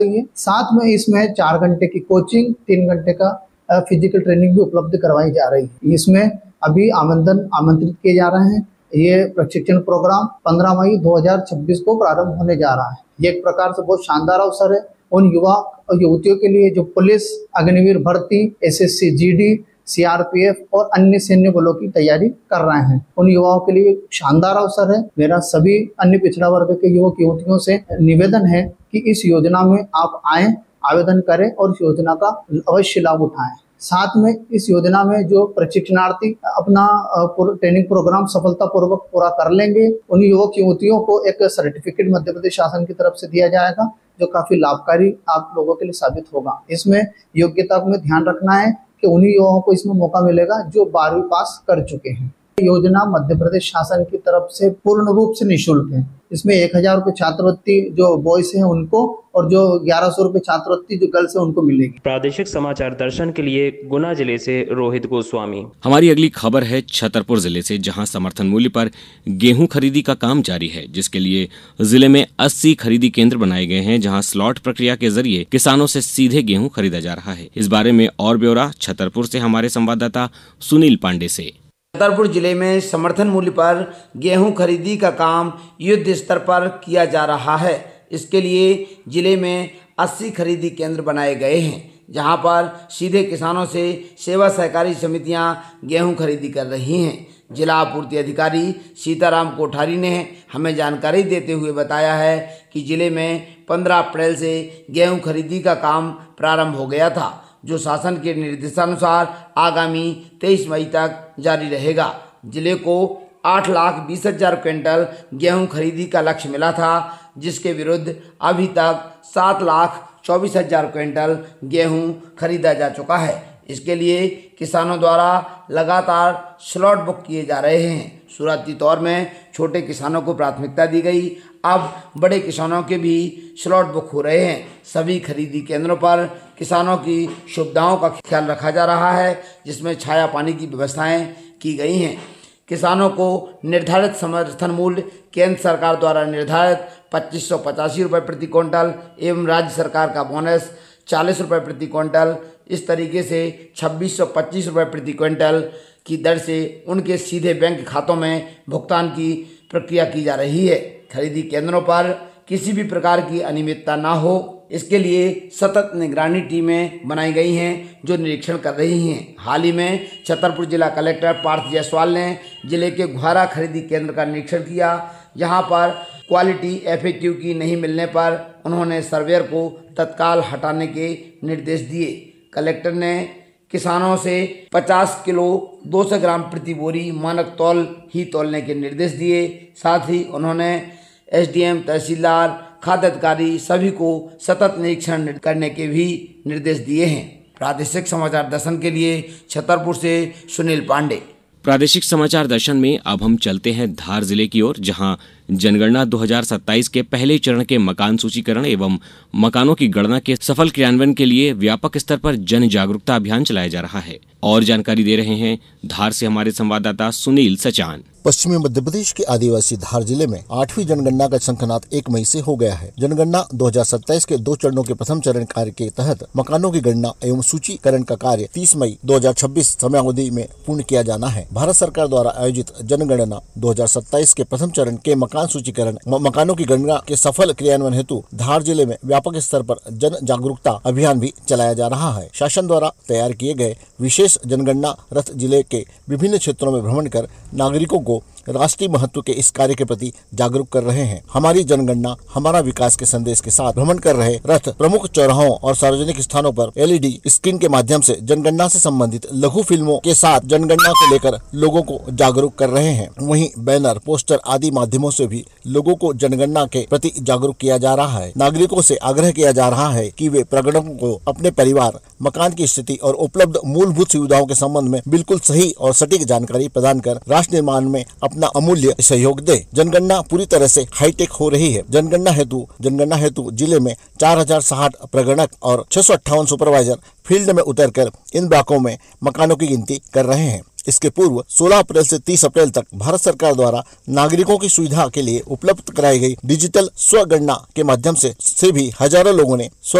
ये साथ में इसमें 4 घंटे की कोचिंग, 3 घंटे का फिजिकल ट्रेनिंग भी उपलब्ध करवाई जा रही है। इसमें अभी आमंत्रित किए जा रहे हैं। ये प्रशिक्षण प्रोग्राम 15 मई 2026 को प्रारंभ होने जा रहा है। ये एक प्रकार से बहुत शानदार अवसर है उन युवा और युवतियों के लिए जो पुलिस, अग्निवीर भर्ती, एसएससी जीडी, सीआरपीएफ और अन्य सैन्य बलों की तैयारी कर रहे हैं। उन युवाओं के लिए शानदार अवसर है। मेरा सभी अन्य पिछड़ा वर्ग के युवक युवतियों से निवेदन है कि इस योजना में आप आएं, आवेदन करें और इस योजना का अवश्य लाभ उठाएं। साथ में इस योजना में जो प्रशिक्षणार्थी अपना ट्रेनिंग प्रोग्राम सफलतापूर्वक पूरा कर लेंगे, उन युवक युवतियों को एक सर्टिफिकेट मध्य प्रदेश शासन की तरफ से दिया जाएगा, जो काफी लाभकारी आप लोगों के लिए साबित होगा। इसमें योग्यता में ध्यान रखना है कि उन्हीं युवाओं को इसमें मौका मिलेगा जो 12वीं पास कर चुके हैं। योजना मध्य प्रदेश शासन की तरफ से पूर्ण रूप से निःशुल्क है। इसमें 1000 रुपये छात्रवृत्ति जो बॉयज हैं उनको और जो 1100 रुपये छात्रवृत्ति जो गर्ल्स है उनको मिलेगी। प्रादेशिक समाचार दर्शन के लिए गुना जिले से रोहित गोस्वामी। हमारी अगली खबर है छतरपुर जिले से, जहां समर्थन मूल्य पर गेहूं खरीदी का काम जारी है, जिसके लिए जिले में 80 खरीदी केंद्र बनाए गए हैं, जहां स्लॉट प्रक्रिया के जरिए किसानों से सीधे गेहूं खरीदा जा रहा है। इस बारे में और ब्यौरा छतरपुर से हमारे संवाददाता सुनील पांडे से। छतरपुर जिले में समर्थन मूल्य पर गेहूं खरीदी का काम युद्ध स्तर पर किया जा रहा है। इसके लिए जिले में 80 खरीदी केंद्र बनाए गए हैं, जहां पर सीधे किसानों से सेवा सहकारी समितियां गेहूं खरीदी कर रही हैं। जिला आपूर्ति अधिकारी सीताराम कोठारी ने हमें जानकारी देते हुए बताया है कि जिले में 15 अप्रैल से गेहूं खरीदी का काम प्रारंभ हो गया था, जो शासन के निर्देशानुसार आगामी 23 मई तक जारी रहेगा। जिले को 8,20,000 क्विंटल गेहूं खरीदी का लक्ष्य मिला था, जिसके विरुद्ध अभी तक 7,24,000 क्विंटल गेहूं खरीदा जा चुका है। इसके लिए किसानों द्वारा लगातार स्लॉट बुक किए जा रहे हैं। शुरुआती तौर में छोटे किसानों को प्राथमिकता दी गई, अब बड़े किसानों के भी स्लॉट बुक हो रहे हैं। सभी खरीदी केंद्रों पर किसानों की सुविधाओं का ख्याल रखा जा रहा है, जिसमें छाया पानी की व्यवस्थाएं की गई हैं। किसानों को निर्धारित समर्थन मूल्य केंद्र सरकार द्वारा निर्धारित 2585 रुपये प्रति क्विंटल एवं राज्य सरकार का बोनस 40 रुपये प्रति क्विंटल, इस तरीके से 2625 रुपये प्रति क्विंटल की दर से उनके सीधे बैंक खातों में भुगतान की प्रक्रिया की जा रही है। खरीदी केंद्रों पर किसी भी प्रकार की अनियमितता ना हो, इसके लिए सतत निगरानी टीमें बनाई गई हैं जो निरीक्षण कर रही हैं। हाल ही में छतरपुर जिला कलेक्टर पार्थ जायसवाल ने जिले के घुआरा खरीदी केंद्र का निरीक्षण किया। यहाँ पर क्वालिटी FAQ की नहीं मिलने पर उन्होंने सर्वेयर को तत्काल हटाने के निर्देश दिए। कलेक्टर ने किसानों से 50 किलो 200 ग्राम प्रति बोरी मानक तौल ही तौलने के निर्देश दिए। साथ ही उन्होंने SDM, तहसीलदार, खाद्य अधिकारी सभी को सतत निरीक्षण करने के भी निर्देश दिए हैं। प्रादेशिक समाचार दर्शन के लिए छतरपुर से सुनील पांडे। प्रादेशिक समाचार दर्शन में अब हम चलते हैं धार जिले की ओर, जहां जनगणना 2027 के पहले चरण के मकान सूचीकरण एवं मकानों की गणना के सफल क्रियान्वयन के लिए व्यापक स्तर पर जन जागरूकता अभियान चलाया जा रहा है। और जानकारी दे रहे हैं धार से हमारे संवाददाता सुनील सचान। पश्चिमी मध्य प्रदेश के आदिवासी धार जिले में 8वीं जनगणना का शंखनाद 1 मई से हो गया है। जनगणना 2027 के 2 चरणों के प्रथम चरण कार्य के तहत मकानों की गणना एवं सूचीकरण का कार्य 30 मई 2026 समयावधि में पूर्ण किया जाना है। भारत सरकार द्वारा आयोजित जनगणना 2027 के प्रथम चरण के मकान सूचीकरण मकानों की गणना के सफल क्रियान्वयन हेतु धार जिले में व्यापक स्तर पर जन जागरूकता अभियान भी चलाया जा रहा है। शासन द्वारा तैयार किए गए विशेष जनगणना रथ जिले के विभिन्न क्षेत्रों में भ्रमण कर नागरिकों को राष्ट्रीय महत्व के इस कार्य के प्रति जागरूक कर रहे हैं। हमारी जनगणना हमारा विकास के संदेश के साथ भ्रमण कर रहे रथ प्रमुख चौराहों और सार्वजनिक स्थानों पर LED स्क्रीन के माध्यम से जनगणना से संबंधित लघु फिल्मों के साथ जनगणना को लेकर लोगों को जागरूक कर रहे हैं। वहीं बैनर, पोस्टर आदि माध्यमों से भी लोगों को जनगणना के प्रति जागरूक किया जा रहा है। नागरिकों से आग्रह किया जा रहा है कि वे प्रगणकों को अपने परिवार, मकान की स्थिति और उपलब्ध मूलभूत सुविधाओं के संबंध में बिल्कुल सही और सटीक जानकारी प्रदान कर राष्ट्र निर्माण में अपना अमूल्य सहयोग दे। जनगणना पूरी तरह से हाईटेक हो रही है। जनगणना हेतु जिले में 4060 प्रगणक और 658 सुपरवाइजर फील्ड में उतरकर इन ब्लॉकों में मकानों की गिनती कर रहे हैं। इसके पूर्व 16 अप्रैल से 30 अप्रैल तक भारत सरकार द्वारा नागरिकों की सुविधा के लिए उपलब्ध कराई गई डिजिटल स्वगणना के माध्यम से भी हजारों लोगों ने